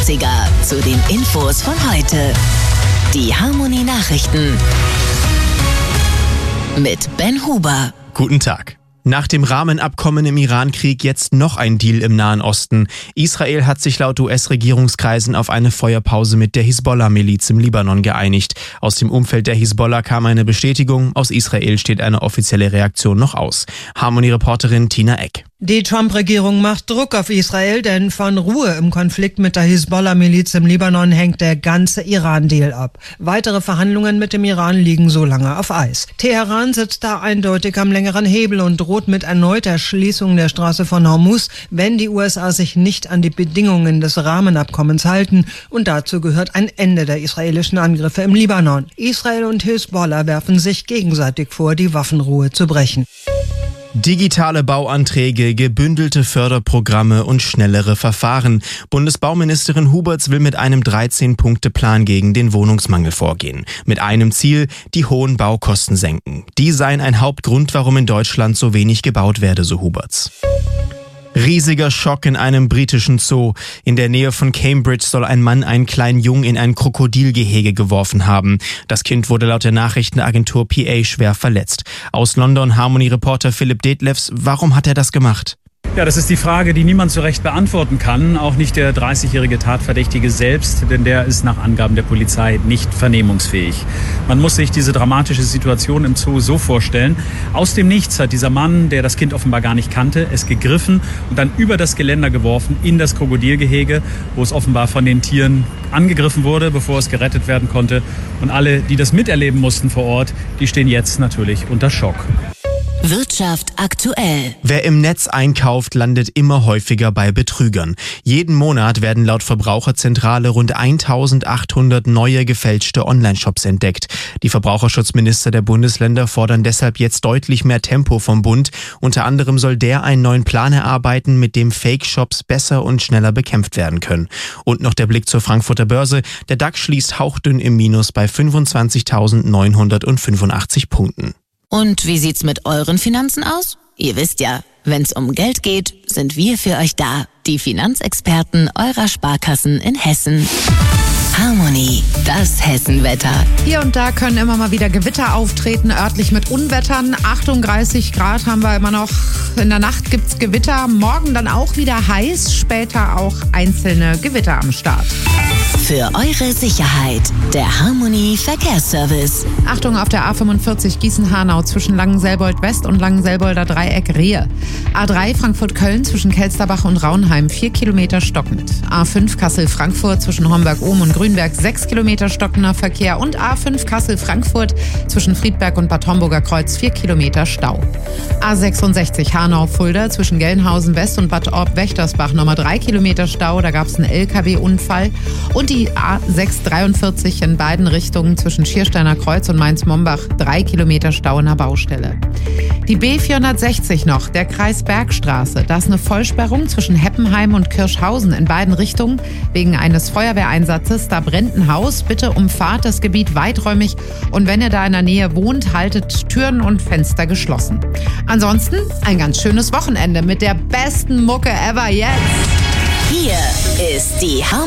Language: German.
Klassiker zu den Infos von heute. Die Harmony Nachrichten mit Ben Huber. Guten Tag. Nach dem Rahmenabkommen im Iran-Krieg jetzt noch ein Deal im Nahen Osten. Israel hat sich laut US-Regierungskreisen auf eine Feuerpause mit der Hisbollah-Miliz im Libanon geeinigt. Aus dem Umfeld der Hisbollah kam eine Bestätigung. Aus Israel steht eine offizielle Reaktion noch aus. Harmony-Reporterin Tina Eck. Die Trump-Regierung macht Druck auf Israel, denn von Ruhe im Konflikt mit der Hisbollah-Miliz im Libanon hängt der ganze Iran-Deal ab. Weitere Verhandlungen mit dem Iran liegen so lange auf Eis. Teheran sitzt da eindeutig am längeren Hebel und droht mit erneuter Schließung der Straße von Hormuz, wenn die USA sich nicht an die Bedingungen des Rahmenabkommens halten. Und dazu gehört ein Ende der israelischen Angriffe im Libanon. Israel und Hisbollah werfen sich gegenseitig vor, die Waffenruhe zu brechen. Digitale Bauanträge, gebündelte Förderprogramme und schnellere Verfahren. Bundesbauministerin Huberts will mit einem 13-Punkte-Plan gegen den Wohnungsmangel vorgehen. Mit einem Ziel, die hohen Baukosten senken. Die seien ein Hauptgrund, warum in Deutschland so wenig gebaut werde, so Huberts. Riesiger Schock in einem britischen Zoo. In der Nähe von Cambridge soll ein Mann einen kleinen Jungen in ein Krokodilgehege geworfen haben. Das Kind wurde laut der Nachrichtenagentur PA schwer verletzt. Aus London Harmony-Reporter Philipp Detlefs. Warum hat er das gemacht? Ja, das ist die Frage, die niemand so recht beantworten kann. Auch nicht der 30-jährige Tatverdächtige selbst, denn der ist nach Angaben der Polizei nicht vernehmungsfähig. Man muss sich diese dramatische Situation im Zoo so vorstellen. Aus dem Nichts hat dieser Mann, der das Kind offenbar gar nicht kannte, es gegriffen und dann über das Geländer geworfen in das Krokodilgehege, wo es offenbar von den Tieren angegriffen wurde, bevor es gerettet werden konnte. Und alle, die das miterleben mussten vor Ort, die stehen jetzt natürlich unter Schock. Wirtschaft aktuell. Wer im Netz einkauft, landet immer häufiger bei Betrügern. Jeden Monat werden laut Verbraucherzentrale rund 1800 neue gefälschte Online-Shops entdeckt. Die Verbraucherschutzminister der Bundesländer fordern deshalb jetzt deutlich mehr Tempo vom Bund. Unter anderem soll der einen neuen Plan erarbeiten, mit dem Fake-Shops besser und schneller bekämpft werden können. Und noch der Blick zur Frankfurter Börse. Der DAX schließt hauchdünn im Minus bei 25.985 Punkten. Und wie sieht's mit euren Finanzen aus? Ihr wisst ja, wenn's um Geld geht, sind wir für euch da. Die Finanzexperten eurer Sparkassen in Hessen. Harmony, das Hessenwetter. Hier und da können immer mal wieder Gewitter auftreten, örtlich mit Unwettern. 38 Grad haben wir immer noch. In der Nacht gibt's Gewitter. Morgen dann auch wieder heiß. Später auch einzelne Gewitter am Start. Für eure Sicherheit, der Harmony Verkehrsservice. Achtung auf der A45 Gießen-Hanau zwischen Langenselbold West und Langenselbolder Dreieck Rehe. A3 Frankfurt-Köln zwischen Kelsterbach und Raunheim 4 Kilometer stockend. A5 Kassel-Frankfurt zwischen Homberg-Ohm und Grünberg 6 Kilometer stockender Verkehr und A5 Kassel-Frankfurt zwischen Friedberg und Bad Homburger Kreuz 4 Kilometer Stau. A66 Hanau-Fulda zwischen Gelnhausen West und Bad Orb-Wächtersbach nochmal 3 Kilometer Stau, da gab es einen LKW-Unfall. Und die A643 in beiden Richtungen zwischen Schiersteiner Kreuz und Mainz-Mombach 3 Kilometer Stau in der Baustelle. Die B460 noch, der Kreis Bergstraße. Da ist eine Vollsperrung zwischen Heppenheim und Kirschhausen in beiden Richtungen wegen eines Feuerwehreinsatzes. Da brennt ein Haus. Bitte umfahrt das Gebiet weiträumig. Und wenn ihr da in der Nähe wohnt, haltet Türen und Fenster geschlossen. Ansonsten ein ganz schönes Wochenende mit der besten Mucke ever jetzt. Hier ist die Harmony